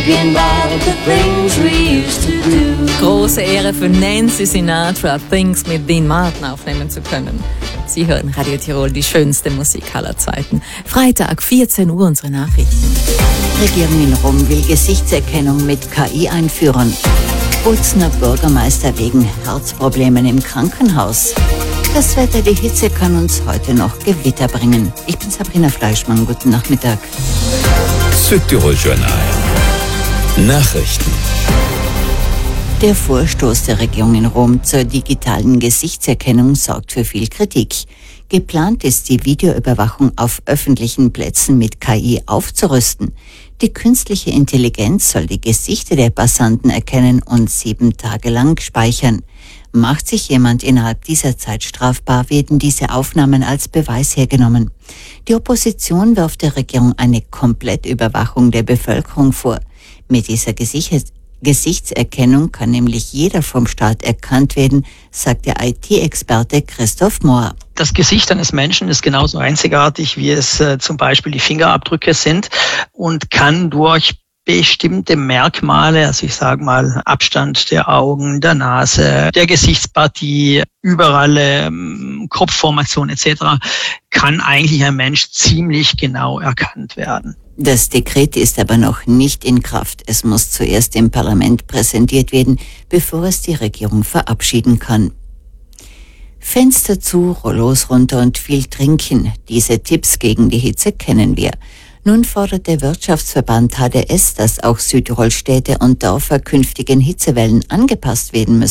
thinking about the things we used to do. Große Ehre für Nancy Sinatra, Things mit Dean Martin aufnehmen zu können. Sie hören Radio Tirol, die schönste Musik aller Zeiten. Freitag, 14 Uhr, unsere Nachrichten. Regierung in Rom will Gesichtserkennung mit KI einführen. Bozner Bürgermeister wegen Herzproblemen im Krankenhaus. Das Wetter, die Hitze kann uns heute noch Gewitter bringen. Ich bin Sabrina Fleischmann, guten Nachmittag. Südtirol Journal. Nachrichten. Der Vorstoß der Regierung in Rom zur digitalen Gesichtserkennung sorgt für viel Kritik. Geplant ist, die Videoüberwachung auf öffentlichen Plätzen mit KI aufzurüsten. Die künstliche Intelligenz soll die Gesichter der Passanten erkennen und 7 Tage lang speichern. Macht sich jemand innerhalb dieser Zeit strafbar, werden diese Aufnahmen als Beweis hergenommen. Die Opposition wirft der Regierung eine Komplettüberwachung der Bevölkerung vor. Mit dieser Gesichtserkennung kann nämlich jeder vom Staat erkannt werden, sagt der IT-Experte Christoph Mohr. Das Gesicht eines Menschen ist genauso einzigartig, wie es zum Beispiel die Fingerabdrücke sind und kann durch bestimmte Merkmale, also ich sage mal Abstand der Augen, der Nase, der Gesichtspartie, überall Kopfformation etc., kann eigentlich ein Mensch ziemlich genau erkannt werden. Das Dekret ist aber noch nicht in Kraft. Es muss zuerst im Parlament präsentiert werden, bevor es die Regierung verabschieden kann. Fenster zu, Rollos runter und viel trinken. Diese Tipps gegen die Hitze kennen wir. Nun fordert der Wirtschaftsverband HDS, dass auch Südtirol Städte und Dörfer künftigen Hitzewellen angepasst werden müssen.